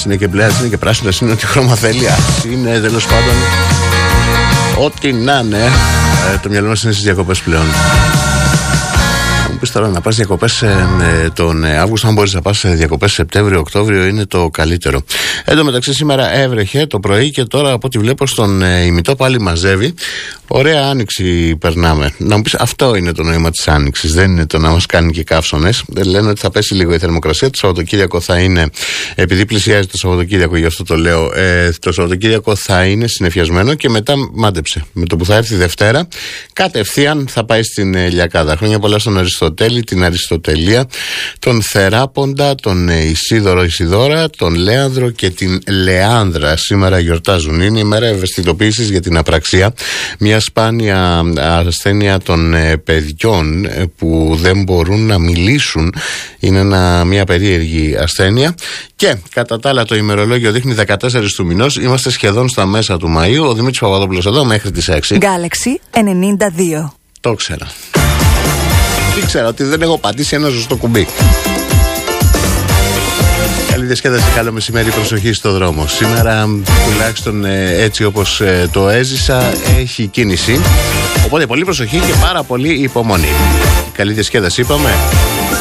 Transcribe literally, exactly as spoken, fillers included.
είναι και μπλε, είναι και πράσινο, είναι ό,τι χρώμα θέλει. Είναι τέλος πάντων. Ό,τι να είναι. Ε, το μυαλό μας είναι στις διακοπές πλέον. Μου πεις τώρα να πας διακοπές ε, τον Αύγουστο, αν μπορείς να πας διακοπές Σεπτέμβριο-Οκτώβριο, είναι το καλύτερο. Εν τω μεταξύ σήμερα έβρεχε το πρωί και τώρα από ό,τι βλέπω στον ε, ημιτό πάλι μαζεύει. Ωραία άνοιξη περνάμε. Να μου πεις, αυτό είναι το νόημα της άνοιξης. Δεν είναι το να μας κάνει και καύσονες. Δεν λένε ότι θα πέσει λίγο η θερμοκρασία. Το Σαββατοκύριακο θα είναι, επειδή πλησιάζει το Σαββατοκύριακο, γι' αυτό το λέω, ε, το Σαββατοκύριακο θα είναι συννεφιασμένο και μετά μάντεψε. Με το που θα έρθει Δευτέρα, κατευθείαν θα πάει στην ε, Λιακάδα. Χρόνια πολλά στον Αριστοτέλη, την Αριστοτελία, τον Θεράποντα, τον ε, Ισίδωρο Ισιδώρα, τον Λέανδρο και την Λεάνδρα. Σήμερα γιορτάζουν. Είναι η μέρα ευαισθητοποίησης για την απραξία. Μια σπάνια ασθένεια των ε, παιδιών ε, που δεν μπορούν να μιλήσουν. Είναι ένα, μια περίεργη ασθένεια. Και κατά τα άλλα το ημερολόγιο δείχνει δεκατέσσερις του μηνός. Είμαστε σχεδόν στα μέσα του Μαΐου. Ο Δημήτρης Παπαδόπουλος εδώ μέχρι τις έξι. Galaxy ενενήντα δύο. Το ξέρα. Τι ξέρω, ότι δεν έχω πατήσει ένα ζωστό κουμπί. Καλή διασκέδαση, καλό μεσημέρι, προσοχή στο δρόμο. Σήμερα, τουλάχιστον έτσι όπως το έζησα, έχει κίνηση. Οπότε πολύ προσοχή και πάρα πολύ υπομονή. Καλή διασκέδαση είπαμε.